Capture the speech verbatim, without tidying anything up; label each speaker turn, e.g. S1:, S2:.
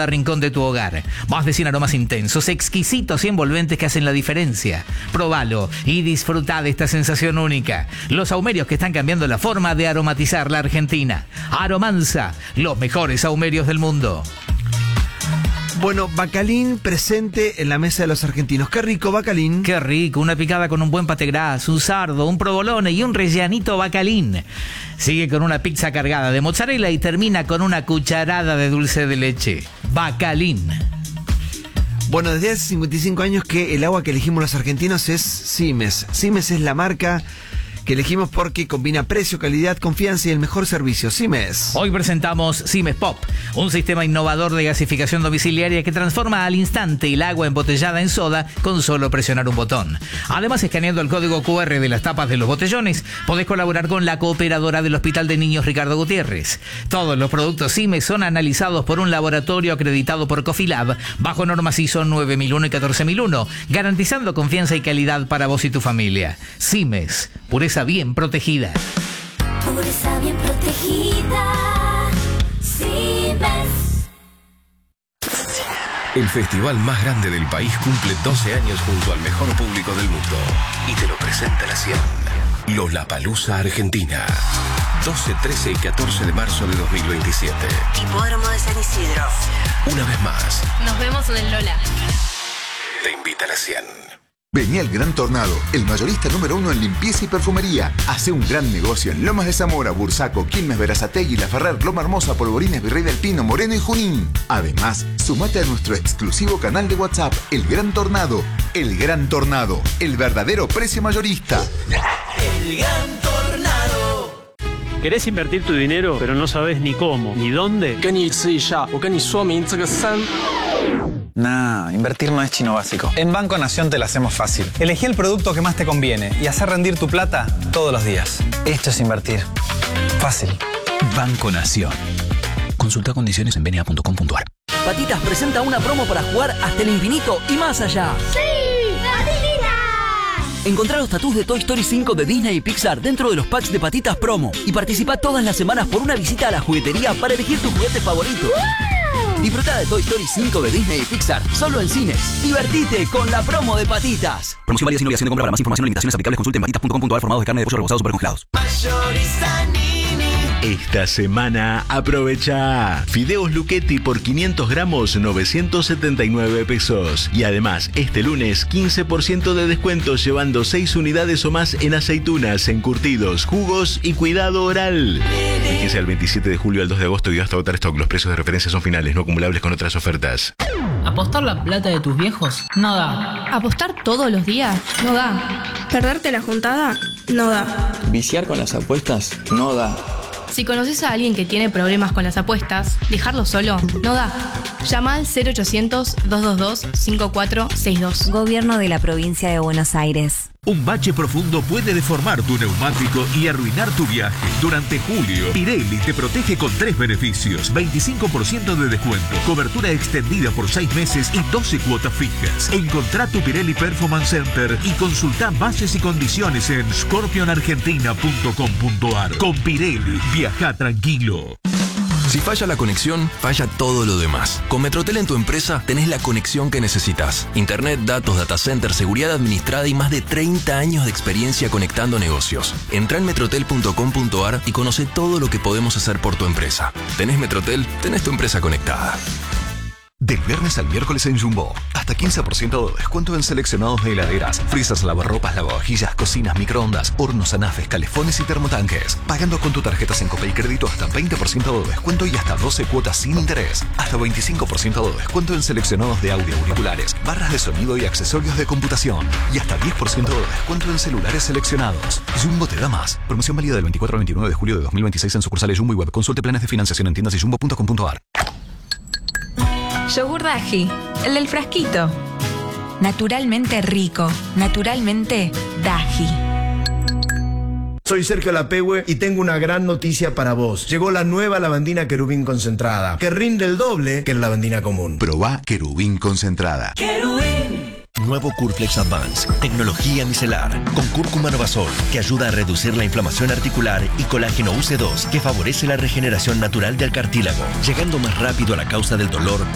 S1: rincón de tu hogar. Más de cien aromas intensos, exquisitos y envolventes que hacen la diferencia. Probalo y disfruta de esta sensación única. Los sahumerios que están cambiando la forma de aromatizar la Argentina. Aromanza, los mejores sahumerios del mundo.
S2: Bueno, Bacalín presente en la mesa de los argentinos. Qué rico, Bacalín.
S1: Qué rico, una picada con un buen pate gras, un sardo, un provolone y un rellanito Bacalín. Sigue con una pizza cargada de mozzarella y termina con una cucharada de dulce de leche. Bacalín.
S2: Bueno, desde hace cincuenta y cinco años que el agua que elegimos los argentinos es Simes. Simes es la marca que elegimos porque combina precio, calidad, confianza y el mejor servicio. Simes.
S1: Hoy presentamos Simes Pop, un sistema innovador de gasificación domiciliaria que transforma al instante el agua embotellada en soda con solo presionar un botón. Además, escaneando el código cu erre de las tapas de los botellones, podés colaborar con la cooperadora del Hospital de Niños Ricardo Gutiérrez. Todos los productos Simes son analizados por un laboratorio acreditado por Cofilab bajo normas I S O nueve mil uno y catorce mil uno, garantizando confianza y calidad para vos y tu familia. Simes, pureza bien protegida.
S3: Pureza bien protegida. Simes.
S4: El festival más grande del país cumple doce años junto al mejor público del mundo. Y te lo presenta la C I A N. Lollapalooza Argentina. doce, trece y catorce de marzo de dos mil veintisiete.
S5: Hipódromo de San Isidro.
S4: Una vez más.
S5: Nos vemos en el Lola.
S4: Te invita a la C I A N.
S6: Vení al Gran Tornado, el mayorista número uno en limpieza y perfumería. Hace un gran negocio en Lomas de Zamora, Bursaco, Quilmes, Berazategui, La Ferrer, Loma Hermosa, Polvorines, Virrey del Pino, Moreno y Junín. Además, sumate a nuestro exclusivo canal de WhatsApp, El Gran Tornado. El Gran Tornado, el verdadero precio mayorista.
S7: El Gran Tornado.
S8: ¿Querés invertir tu dinero, pero no sabes ni cómo, ni dónde?
S9: Nah, invertir no es chino básico. En Banco Nación te lo hacemos fácil. Elegí el producto que más te conviene y hacer rendir tu plata todos los días. Esto es invertir. Fácil.
S10: Banco Nación. Consulta condiciones en b n a punto com punto a r.
S11: Patitas presenta una promo para jugar hasta el infinito y más allá.
S3: ¡Sí! ¡Patitas!
S11: Encontrá los tatús de Toy Story cinco de Disney y Pixar dentro de los packs de Patitas Promo y participa todas las semanas por una visita a la juguetería para elegir tu juguete favorito. ¡Wow! Disfruta de Toy Story cinco de Disney y Pixar solo en cines. Divertite con la promo de Patitas.
S10: Promoción válida sin obligación de compra. Para más información o limitaciones aplicables consulte en patitas punto com punto a r. Formados de carne de pollo rebozados super congelados.
S12: Esta semana aprovecha fideos Luchetti por quinientos gramos, novecientos setenta y nueve pesos. Y además, este lunes, quince por ciento de descuento llevando seis unidades o más en aceitunas, encurtidos, jugos y cuidado oral. Fíjense al veintisiete de julio al dos de agosto y hasta agotar stock. Los precios de referencia son finales, no acumulables con otras ofertas.
S13: ¿Apostar la plata de tus viejos? No da.
S14: ¿Apostar todos los días? No da. ¿Perderte la juntada? No da.
S15: ¿Viciar con las apuestas? No da.
S14: Si conoces a alguien que tiene problemas con las apuestas, dejarlo solo no da. Llama al cero ochocientos, dos dos dos, cinco cuatro seis dos.
S16: Gobierno de la Provincia de Buenos Aires.
S17: Un bache profundo puede deformar tu neumático y arruinar tu viaje. Durante julio, Pirelli te protege con tres beneficios. veinticinco por ciento de descuento, cobertura extendida por seis meses y doce cuotas fijas. Encontrá tu Pirelli Performance Center y consultá bases y condiciones en scorpion argentina punto com punto a r. Con Pirelli, viaja tranquilo.
S4: Si falla la conexión, falla todo lo demás. Con Metrotel en tu empresa tenés la conexión que necesitas. Internet, datos, data center, seguridad administrada y más de treinta años de experiencia conectando negocios. Entrá en metrotel punto com punto a r y conoce todo lo que podemos hacer por tu empresa. ¿Tenés Metrotel? Tenés tu empresa conectada.
S18: Del viernes al miércoles en Jumbo, hasta quince por ciento de descuento en seleccionados de heladeras, frisas, lavarropas, lavavajillas, cocinas, microondas, hornos, anafes, calefones y termotanques. Pagando con tu tarjeta Sencope y crédito hasta veinte por ciento de descuento y hasta doce cuotas sin interés. Hasta veinticinco por ciento de descuento en seleccionados de audio, auriculares, barras de sonido y accesorios de computación. Y hasta diez por ciento de descuento en celulares seleccionados. Jumbo te da más. Promoción válida del veinticuatro al veintinueve de julio de dos mil veintiséis en sucursales Jumbo y web. Consulte planes de financiación en tiendas y jumbo punto com punto a r.
S19: Yogur Daji, el del frasquito. Naturalmente rico, naturalmente Daji.
S20: Soy Sergio Lapehue y tengo una gran noticia para vos. Llegó la nueva lavandina Querubín concentrada, que rinde el doble que la lavandina común.
S6: Probá Querubín concentrada.
S20: ¡Querubín!
S21: Nuevo Curflex Advance, tecnología micelar, con cúrcuma novasol, que ayuda a reducir la inflamación articular, y colágeno U C dos, que favorece la regeneración natural del cartílago, llegando más rápido a la causa del dolor